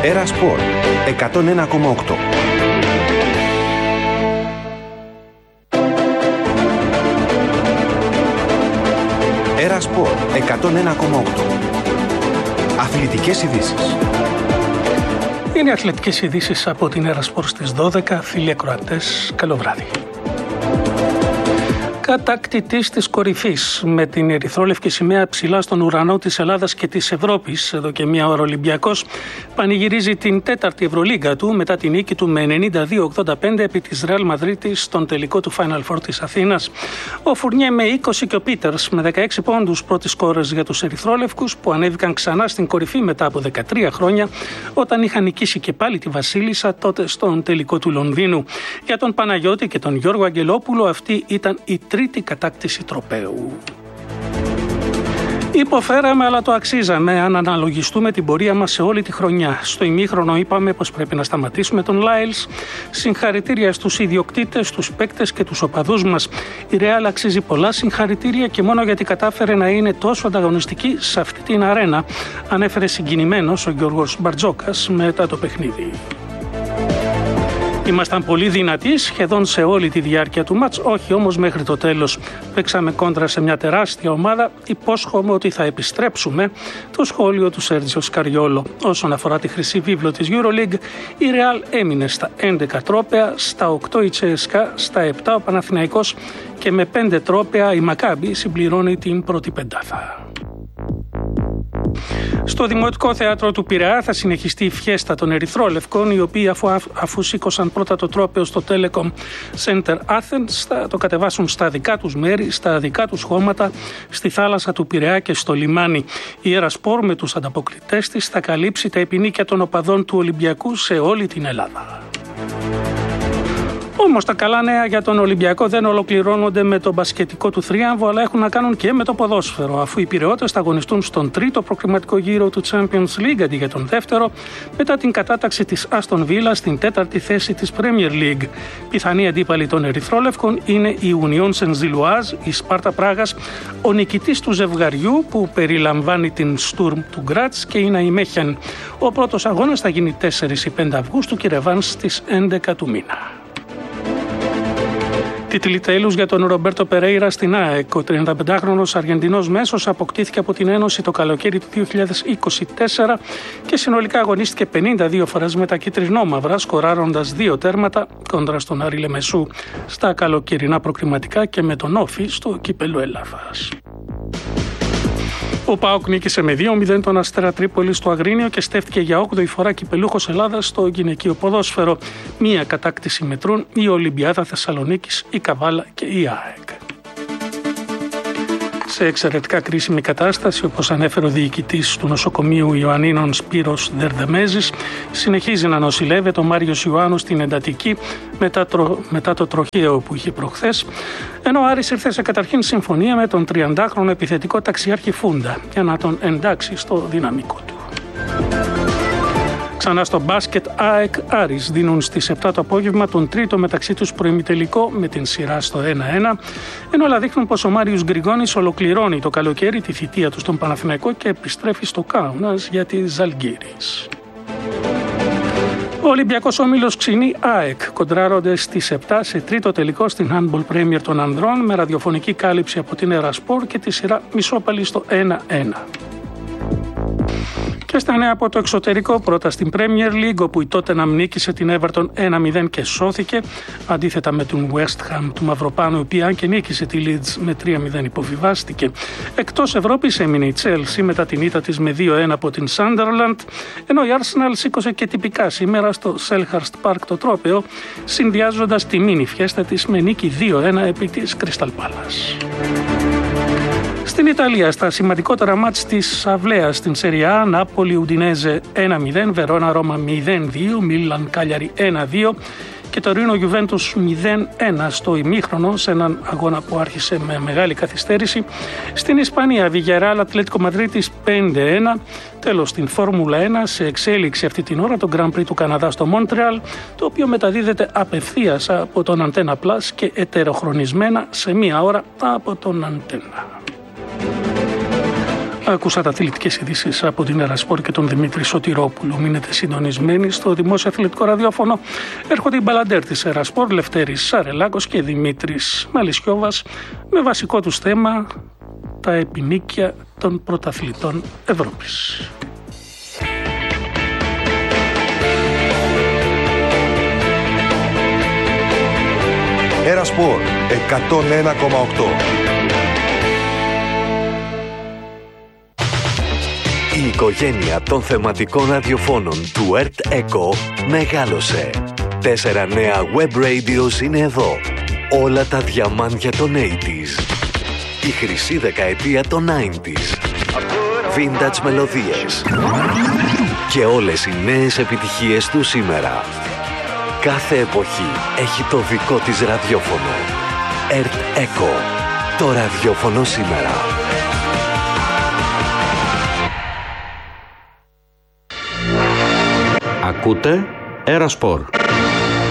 Έρα Σπορ 101,8. Έρα Σπορ 101,8. Αθλητικές ειδήσεις. Είναι αθλητικές ειδήσεις από την Έρα Σπορ στις 12. Φίλοι ακροατές, καλό βράδυ. Κατακτητής της κορυφής, με την ερυθρόλευκη σημαία ψηλά στον ουρανό της Ελλάδας και της Ευρώπης, εδώ και μία ώρα Ολυμπιακός πανηγυρίζει την τέταρτη Ευρωλίγκα του μετά την νίκη του με 92-85 επί της Ρεάλ Μαδρίτης στον τελικό του Final Four της Αθήνας. Ο Φουρνιέ με 20 και ο Πίτερς με 16 πόντους πρώτοι σκόρες για τους ερυθρόλευκους, που ανέβηκαν ξανά στην κορυφή μετά από 13 χρόνια, όταν είχαν νικήσει και πάλι τη Βασίλισσα τότε στον τελικό του Λονδίνου. Για τον Παναγιώτη και τον Γιώργο Αγγελόπουλο αυτή ήταν η τρίτη κατάκτηση τροπαίου. Υποφέραμε, αλλά το αξίζαμε αν αναλογιστούμε την πορεία μας σε όλη τη χρονιά. Στο ημίχρονο είπαμε πως πρέπει να σταματήσουμε τον Λάιλς. Συγχαρητήρια στους ιδιοκτήτες, τους παίκτες και τους οπαδούς μας. Η Ρεάλ αξίζει πολλά συγχαρητήρια και μόνο γιατί κατάφερε να είναι τόσο ανταγωνιστική σε αυτή την αρένα, ανέφερε συγκινημένος ο Γιώργος Μπαρτζόκας μετά το παιχνίδι. Ήμασταν πολύ δυνατοί σχεδόν σε όλη τη διάρκεια του μάτς, όχι όμως μέχρι το τέλος. Παίξαμε κόντρα σε μια τεράστια ομάδα, υπόσχομαι ότι θα επιστρέψουμε, το σχόλιο του Σέρτζιο Σκαριόλο. Όσον αφορά τη χρυσή βίβλο της EuroLeague, η Real έμεινε στα 11 τρόπαια, στα 8 η Τσέσκα, στα 7 ο Παναθηναϊκός και με 5 τρόπαια η Μακάμπι συμπληρώνει την πρώτη πεντάδα. Στο Δημοτικό Θέατρο του Πειραιά θα συνεχιστεί η φιέστα των Ερυθρόλευκων, οι οποίοι αφού σήκωσαν πρώτα το τρόπαιο στο Telecom Center Athens, θα το κατεβάσουν στα δικά τους μέρη, στα δικά τους χώματα, στη θάλασσα του Πειραιά και στο λιμάνι. Η Έρα Σπορ με τους ανταποκριτές της θα καλύψει τα επινίκια των οπαδών του Ολυμπιακού σε όλη την Ελλάδα. Όμως τα καλά νέα για τον Ολυμπιακό δεν ολοκληρώνονται με τον μπασκετικό του θρίαμβο, αλλά έχουν να κάνουν και με το ποδόσφαιρο, αφού οι Πειραιώτες θα αγωνιστούν στον τρίτο προκριματικό γύρο του Champions League αντί για τον δεύτερο, μετά την κατάταξη της Άστον Βίλα στην τέταρτη θέση της Premier League. Πιθανή αντίπαλοι των Ερυθρόλευκων είναι η Union Saint-Gilloise, η Σπάρτα Πράγας, ο νικητής του ζευγαριού που περιλαμβάνει την Sturm του Γκράτς και η Ναϊμέχεν. Ο πρώτος αγώνας θα γίνει 4 ή 5 Αυγούστου και ρεβάνς στις 11 του μήνα. Τίτλοι τέλους για τον Ρομπέρτο Περέιρα στην ΑΕΚ. Ο 35χρονος Αργεντινός μέσος αποκτήθηκε από την Ένωση το καλοκαίρι του 2024 και συνολικά αγωνίστηκε 52 φορές με τα κίτρινόμαυρα, σκοράροντας 2 τέρματα κόντρα στον Άρη Λεμεσού στα καλοκαιρινά προκριματικά και με τον Όφη στο κύπελλο Ελλάδας. Ο ΠΑΟΚ νίκησε με 2-0 τον Αστέρα Τρίπολη στο Αγρίνιο και στέφθηκε για 8η φορά κυπελούχος Ελλάδας στο γυναικείο ποδόσφαιρο. Μία κατάκτηση μετρούν η Ολυμπιάδα Θεσσαλονίκης, η Καβάλα και η ΑΕΚ. Σε εξαιρετικά κρίσιμη κατάσταση, όπως ανέφερε ο διοικητής του νοσοκομείου Ιωαννίνων Σπύρος Δερδεμέζης, συνεχίζει να νοσηλεύεται ο Μάριος Ιωάννου στην εντατική μετά το τροχαίο που είχε προχθές, ενώ ο Άρης ήρθε σε καταρχήν συμφωνία με τον 30χρονο επιθετικό ταξιάρχη Φούντα για να τον εντάξει στο δυναμικό του. Ξανά στο μπάσκετ, ΑΕΚ Άρης δίνουν στις 7 το απόγευμα τον τρίτο μεταξύ τους προημιτελικό με την σειρά στο 1-1, ενώ όλα δείχνουν πως ο Μάριος Γκριγόνης ολοκληρώνει το καλοκαίρι τη θητεία του στον Παναθηναϊκό και επιστρέφει στο Κάουνας για τη Ζαλγκίρις. Ο Ολυμπιακός Όμιλος Ξινή ΑΕΚ κοντράρονται στις 7 σε τρίτο τελικό στην Handball Premier των ανδρών με ραδιοφωνική κάλυψη από την Έρα Σπορ και τη σειρά μισόπαλη στο 1-1. Και στα νέα από το εξωτερικό, πρώτα στην Premier League, όπου η Tottenham νίκησε την Everton 1-0 και σώθηκε, αντίθετα με την West Ham του Μαυροπάνου, η οποία αν και νίκησε τη Leeds με 3-0 υποβιβάστηκε. Εκτός Ευρώπης έμεινε η Chelsea μετά την ήττα της με 2-1 από την Sunderland, ενώ η Arsenal σήκωσε και τυπικά σήμερα στο Selhurst Park το τρόπαιο, συνδυάζοντας τη μίνι φιέστα της με νίκη 2-1 επί της Crystal Palace. Στην Ιταλία, στα σημαντικότερα μάτς της αυλαίας στην Σέρια Α, Νάπολη Ουντινέζε 1-0, Βερόνα Ρώμα 0-2, Μίλαν Κάλιαρι 1-2 και το Ρήνο Γιουβέντους 0-1 στο ημίχρονο, σε έναν αγώνα που άρχισε με μεγάλη καθυστέρηση. Στην Ισπανία, Βιγιαρεάλ Ατλέτικο Μαδρίτης 5-1. Τέλος, στην Φόρμουλα 1, σε εξέλιξη αυτή την ώρα το Grand Prix του Καναδά στο Μόντρεαλ, το οποίο μεταδίδεται απευθείας από τον Antenna Plus και ετεροχρονισμένα σε μία ώρα από τον Antenna. Ακούσατε αθλητικές ειδήσεις από την Ερασπορ και τον Δημήτρη Σωτηρόπουλο. Μείνετε συντονισμένοι στο δημόσιο αθλητικό ραδιόφωνο. Έρχονται οι μπαλαντέρ της Ερασπορ, Λευτέρης Σαρελάκος και Δημήτρης Μαλισιόβας, με βασικό τους θέμα τα επινίκια των πρωταθλητών Ευρώπης. Ερασπορ 101,8. Η οικογένεια των θεματικών ραδιοφώνων του ΕΡΤ ΕΚΟ μεγάλωσε. 4 νέα web radios είναι εδώ. Όλα τα διαμάντια των 80s. Η χρυσή δεκαετία των 90s. Vintage μελωδίες. Και όλες οι νέες επιτυχίες του σήμερα. Κάθε εποχή έχει το δικό της ραδιόφωνο. ΕΡΤ ΕΚΟ. Το ραδιόφωνο σήμερα. Ακούτε Ερασπορ.